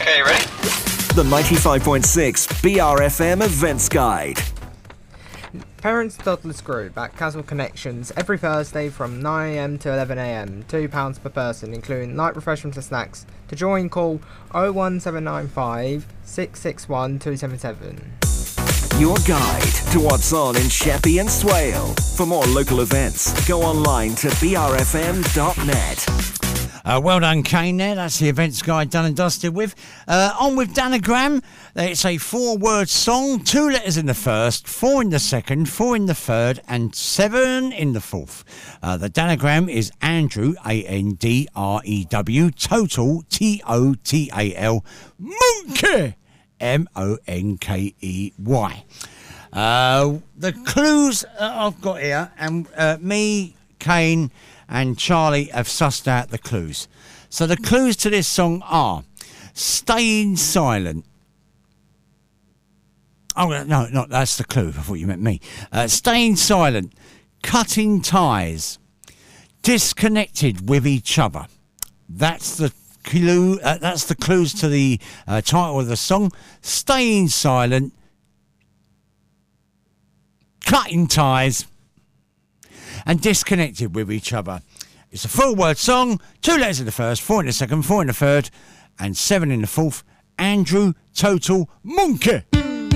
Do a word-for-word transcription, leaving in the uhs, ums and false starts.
Okay, ready? The ninety-five point six B R F M Events Guide. Parents Toddlers Group at Castle Connections every Thursday from nine a m to eleven a m, two pounds per person, including light refreshments and snacks. To join, call oh one seven nine five, six six one, two seven seven. Your guide to what's on in Sheppey and Swale. For more local events, go online to b r f m dot net. Uh, well done, Kane, there. That's the events guide done and dusted with. Uh, on with Danagram. It's a four-word song, two letters in the first, four in the second, four in the third, and seven in the fourth. Uh, the Danagram is Andrew, A N D R E W, Total, T O T A L, Monkey, M O N K E Y. Uh, the clues uh, I've got here, and uh, me, Kane, and Charlie have sussed out the clues. So the clues to this song are staying silent. Oh, no, no, that's the clue. I thought you meant me. Uh, staying silent, cutting ties, disconnected with each other. That's the clue. Uh, that's the clues to the uh, title of the song. Staying silent, cutting ties, and disconnected with each other. It's a four-word song, two letters in the first, four in the second, four in the third, and seven in the fourth. Andrew, Total, Monkey.